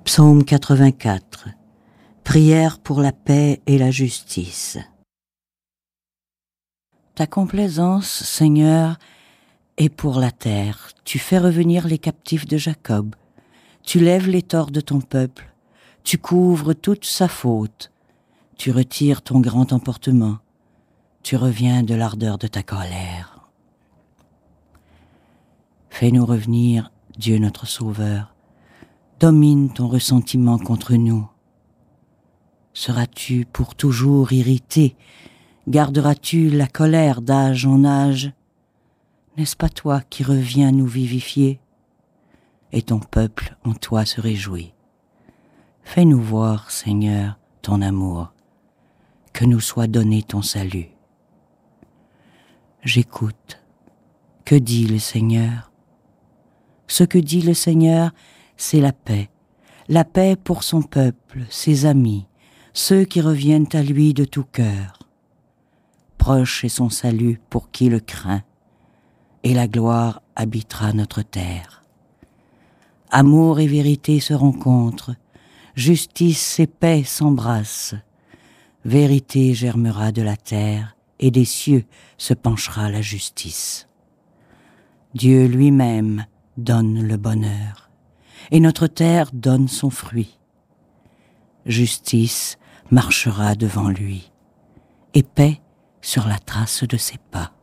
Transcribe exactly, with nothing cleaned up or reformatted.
Psaume quatre-vingt-quatre. Prière pour la paix et la justice. Ta complaisance, Seigneur, est pour la terre. Tu fais revenir les captifs de Jacob. Tu lèves les torts de ton peuple. Tu couvres toute sa faute. Tu retires ton grand emportement. Tu reviens de l'ardeur de ta colère. Fais-nous revenir, Dieu notre Sauveur. Domine ton ressentiment contre nous. Seras-tu pour toujours irrité? Garderas-tu la colère d'âge en âge? N'est-ce pas toi qui reviens nous vivifier? Et ton peuple en toi se réjouit. Fais-nous voir, Seigneur, ton amour, que nous soit donné ton salut. J'écoute. Que dit le Seigneur? Ce que dit le Seigneur, c'est la paix. La paix pour son peuple, ses amis, ceux qui reviennent à lui de tout cœur. Proche est son salut pour qui le craint, et la gloire habitera notre terre. Amour et vérité se rencontrent, justice et paix s'embrassent. Vérité germera de la terre, et des cieux se penchera la justice. Dieu lui-même donne le bonheur, et notre terre donne son fruit. Justice marchera devant lui, et paix sur la trace de ses pas.